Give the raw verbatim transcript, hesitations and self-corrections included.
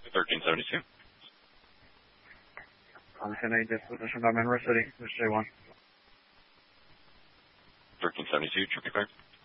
thirteen seventy-two. I'm ten eight disposition by Monroe City. This is J one. thirteen seventy-two, trip clear.